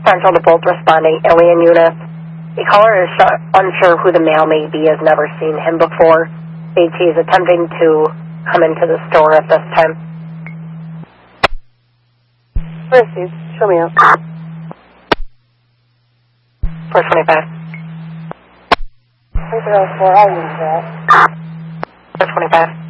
central to both responding alien units. The caller is unsure who the male may be, has never seen him before. AT is attempting to come into the store at this time. Where is he? Show me out. 425. 304, I'll use that. 425.